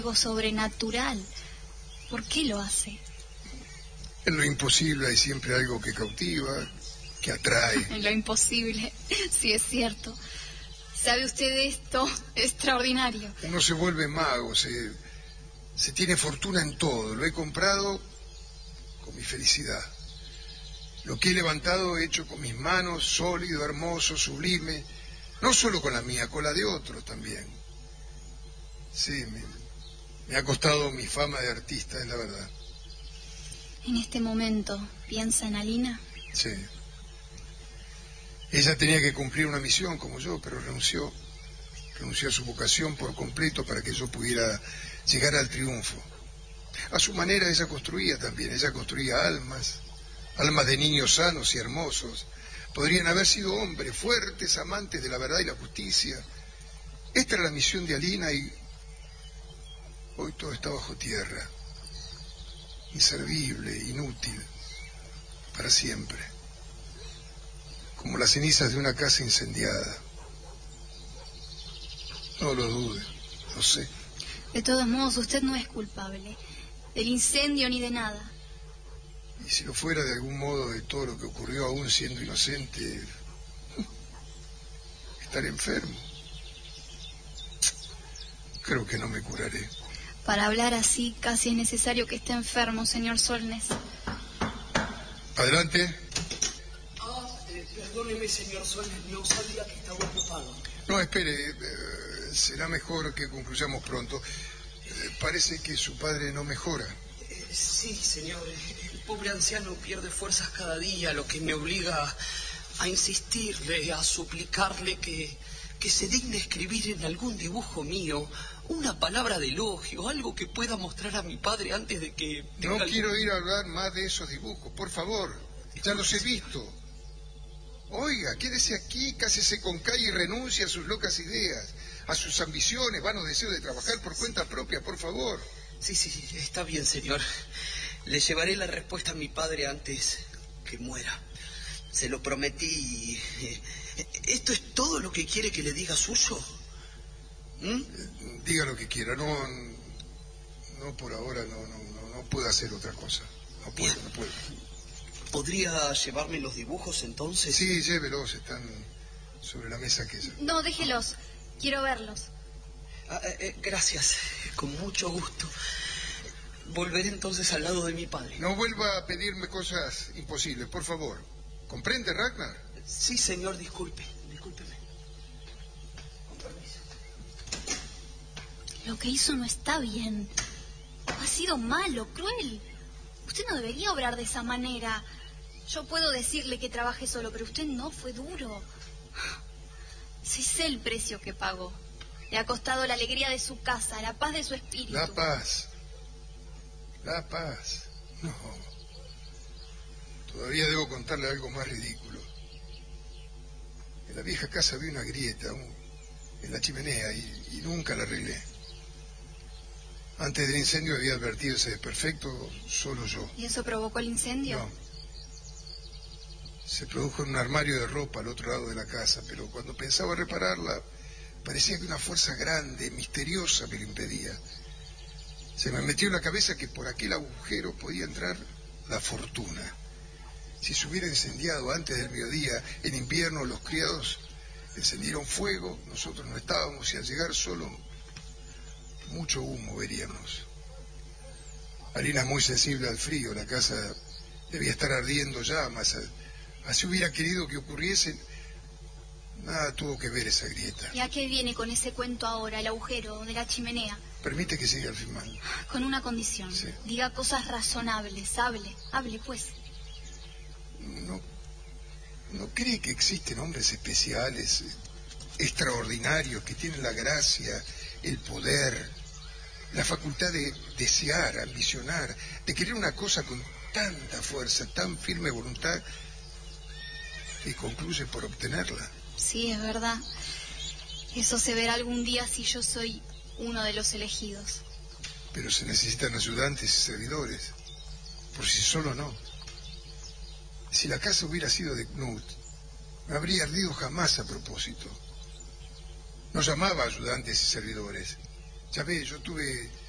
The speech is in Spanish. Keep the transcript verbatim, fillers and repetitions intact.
algo sobrenatural. ¿Por qué lo hace? En lo imposible hay siempre algo que cautiva, que atrae. En lo imposible, sí es cierto. ¿Sabe usted de esto? Extraordinario. Uno se vuelve mago, se, se tiene fortuna en todo. Lo he comprado con mi felicidad. Lo que he levantado he hecho con mis manos, sólido, hermoso, sublime. No solo con la mía, con la de otros también. Sí, me, me ha costado mi fama de artista, es la verdad. En este momento, ¿piensa en Alina? Sí. Ella tenía que cumplir una misión como yo, pero renunció. Renunció a su vocación por completo para que yo pudiera llegar al triunfo. A su manera ella construía también, ella construía almas, almas de niños sanos y hermosos. Podrían haber sido hombres fuertes, amantes de la verdad y la justicia. Esta era la misión de Alina y hoy todo está bajo tierra. Inservible, inútil, para siempre. Como las cenizas de una casa incendiada. No lo dude, lo sé. De todos modos, usted no es culpable del incendio ni de nada. Y si lo fuera de algún modo de todo lo que ocurrió, aún siendo inocente, estaré enfermo. Creo que no me curaré. Para hablar así, casi es necesario que esté enfermo, señor Solnes. Adelante. Ah, eh, perdóneme, señor Solnes, no sabía que estaba ocupado. No, espere, eh, será mejor que concluyamos pronto. Eh, parece que su padre no mejora. Eh, sí, señor, el pobre anciano pierde fuerzas cada día, lo que me obliga a insistirle, a suplicarle que, que se digne escribir en algún dibujo mío una palabra de elogio, algo que pueda mostrar a mi padre antes de que... No algún... quiero ir a hablar más de esos dibujos, por favor. Ya los he visto. Oiga, quédese aquí, cásese con Kay y renuncie a sus locas ideas, a sus ambiciones, vanos deseos de trabajar por cuenta propia, por favor. Sí, sí, está bien, señor. Le llevaré la respuesta a mi padre antes que muera. Se lo prometí. ¿Esto es todo lo que quiere que le diga suyo? ¿Mm? Diga lo que quiera, no, no por ahora, no, no, no, no puedo hacer otra cosa. No puedo, no puedo. ¿Podría llevarme los dibujos entonces? Sí, llévelos, están sobre la mesa aquella. No, déjelos, quiero verlos. Ah, eh, gracias, con mucho gusto. Volveré entonces al lado de mi padre. No vuelva a pedirme cosas imposibles, por favor. ¿Comprende, Ragnar? Sí, señor, disculpe, discúlpeme. Con permiso. Lo que hizo no está bien. Ha sido malo, cruel. Usted no debería obrar de esa manera. Yo puedo decirle que trabaje solo, pero usted no, fue duro. Sí sé el precio que pagó. Le ha costado la alegría de su casa, la paz de su espíritu. La paz. La paz. No. Todavía debo contarle algo más ridículo. En la vieja casa había una grieta un, en la chimenea y, y nunca la arreglé. Antes del incendio había advertido ese desperfecto solo yo. ¿Y eso provocó el incendio? No. Se produjo en un armario de ropa al otro lado de la casa, pero cuando pensaba repararla, parecía que una fuerza grande, misteriosa, me lo impedía. Se me metió en la cabeza que por aquel agujero podía entrar la fortuna. Si se hubiera incendiado antes del mediodía, en invierno los criados encendieron fuego, nosotros no estábamos y al llegar solo mucho humo veríamos. Alina es muy sensible al frío, la casa debía estar ardiendo llamas. Así hubiera querido que ocurriese. Nada tuvo que ver esa grieta. ¿Y a qué viene con ese cuento ahora, el agujero de la chimenea? Permite que siga al final. Con una condición. Sí. Diga cosas razonables, hable, hable pues. ¿No, no cree que existen hombres especiales, extraordinarios, que tienen la gracia, el poder, la facultad de desear, ambicionar, de querer una cosa con tanta fuerza, tan firme voluntad, que concluye por obtenerla? Sí, es verdad. Eso se verá algún día si yo soy uno de los elegidos. Pero se necesitan ayudantes y servidores. Por sí solo no. Si la casa hubiera sido de Knut, no habría ardido jamás a propósito. No llamaba ayudantes y servidores. Ya ve, yo tuve